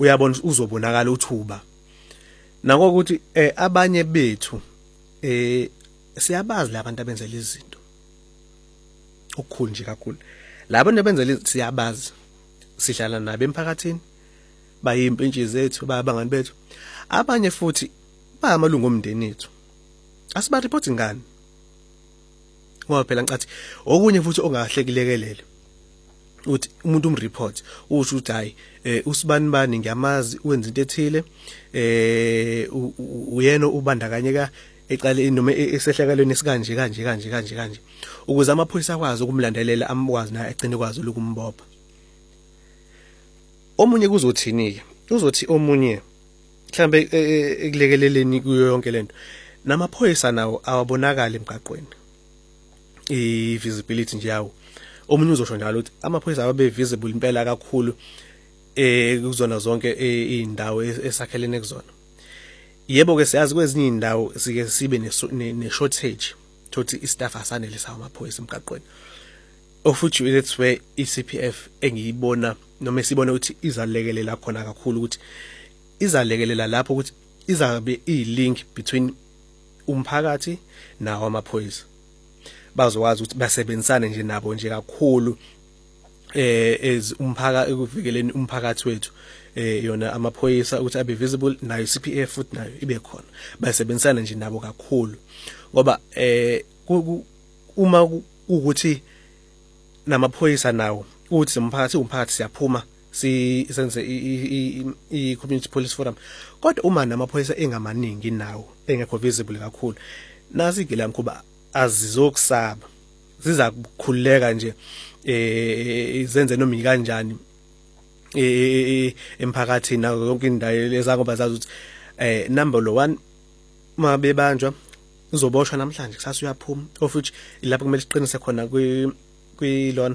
uyabona uzobonakala uthuba nangokuthi abanye bethu siyabazi labantu abenza lezi zinto okukhulu nje kakhulu labantu abenza lezi siyabazi sihlala nabo emphakathini bayimpintshi zethu bayabangani bethu abanye futhi bayamalungu omndeni ethu asiba report ngani ngoba phela ngicathi okunye futhi ongahlekilekelele uthi umuntu umreport usho ukuthi hayi usibani ngiyamazi wenza into ethile uyena ubandakanyeka eqale noma esehlakalweni esikanje ukuze amaphoyisa akwazi ukumlandelela amkwazi naye egcine kwazi ukumbopha omunye kuzothini uzothi omunye mhlambe ekulekeleleni kuyo yonke lento namaphoyisa nawo awabonakala emgaqweni i-visibility nje yawo omunye uzosho njalo ukuthi amaphoyisa ababe visible impela kakhulu kuzona zonke indawo esakhelene kuzona yebo ke siyazi kwezinye indawo sike sibe ne shortage thothi istaff asanele sawo amaphoyisa emgaqweni ofuthi that's where iCPF engiyibona noma sibona ukuthi izalekelela khona kakhulu ukuthi izalekelela lapho ukuthi izabe ilink between umphakathi nawo amaphoyisa bazokwazi ukuthi basebenzisane nje nabo nje kakhulu umphakathi ekuvikeleni umphakathi wethu yona amaphoyisa ukuthi abe visible nayo CPF futhi nayo ibe khona basebenzisana nje nabo kakhulu ngoba uma ukuthi namaphoyisa nawo uthi umphakathi siyaphuma senze i-community police forum kodwa uma namaphoyisa engamaningi nawo engekho visible kakhulu nasi ke la mkhuba azizokusaba ziza kukhuleka nje izenze noma ikanjani emphakathini nazo zonke indawo ezangoba zazi ukuthi number 1 mabebanjwa uzoboshwa namhlanje kusasa uyaphuma ofuthi lapho kumele siqinise khona kwilona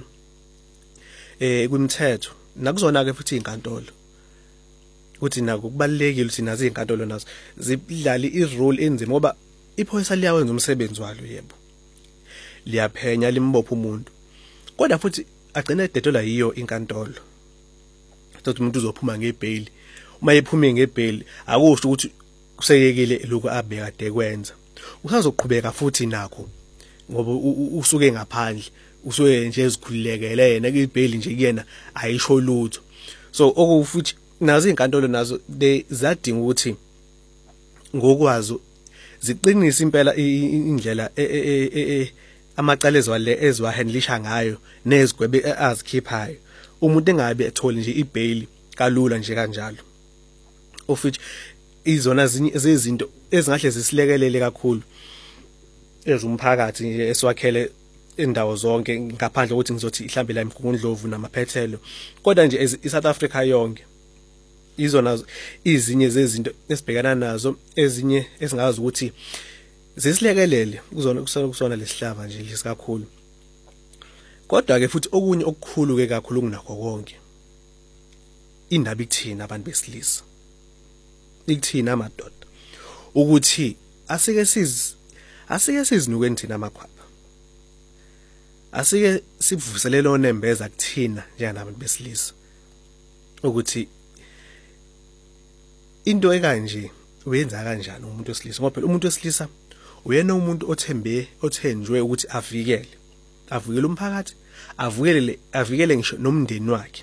kumthetho nakuzona ke futhi inkantolo ukuthi nako kubalekile ukuthi nazi inkantolo nazo zidlali irole enzima ngoba iphoyisa liyawenza umsebenzi walo yebo liyaphenya limbopha umuntu kodwa futhi agcina edetola yiyo inkantolo ukuthi umuntu uzophuma ngebail uma ephume ngebail akusho ukuthi kuseyekile lokho abekade kwenza usazoqhubeka futhi nakho ngoba usuke ngaphandle usuke nje ezikhululekele yena ibail nje kuyena ayisho lutho so okufuthi nazo inkantolo nazo zadinga ukuthi ngokwazo ziqinisa impela indlela amacala eziwahandlisha ngayo nezigwebe azikhiphayo umuntu engabe ethola nje ibail kalula nje kanjalo ofuthi izona zezinto ezingahle zisilekelele kakhulu ezumphakathi nje eswakhele indawo zonke ngaphandle ukuthi ngizothi mhlambe la imgungundlovu namaphethelo kodwa nje eSouth Africa yonke izona izinye zezinto esibhekana nazo ezinye esingazi ukuthi zisilekelele kusona lesihlava nje lesikakhulu kodwa ke futhi okunye okukhulu ke kakhulu kunakho konke indaba ikuthina abantu besilisa ikuthina amadoda ukuthi asike sizinukweni thina amakhwapha asike sivuselele onembeza kuthina njengabantu besilisa ukuthi into ekanje uyenza kanjani umuntu wesilisa ngoba phela umuntu wesilisa uyena umuntu othenjwe ukuthi avikele umphakathi avikele ngisho nomndeni wakhe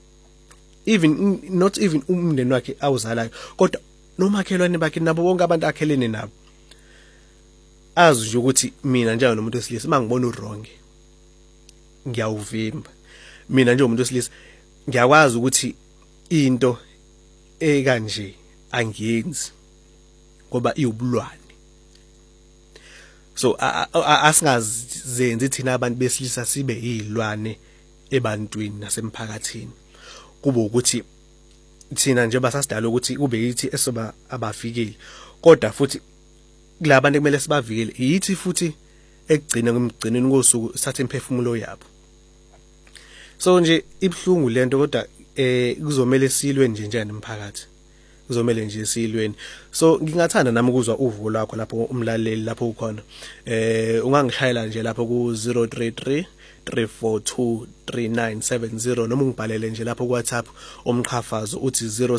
not even umndeni wakhe awuzalayo kodwa nomakhelwane bakhe nabo bonke abantu akhelene nabo azi nje ukuthi mina njalo nomuntu wesilisa mangibona uwrong ngiyawuvimba mina nje umuntu wesilisa ngiyakwazi ukuthi into ekanje angiyenzi ngoba iwubulwane so asingazenzi thina abantu besilisa sibe izilwane ebantwini nasemphakathini kube ukuthi thina nje basasidala ukuthi kube yithi esoba abafikile kodwa futhi kulabantu kumele sibavikele yithi futhi ekugcina ngomgcineni kosuku sathe imphefumulo yabo so nje ibhlungu lento kodwa kuzomela silwe nje nemphakathi kuzomela nje silweni so ngingathanda nami ukuzwa uvulo lakho lapho umlaleli lapho ukhona ungangishayela nje lapho ku 033 342 3970 noma ungibhalele nje lapho ku WhatsApp omqhafazo uthi 0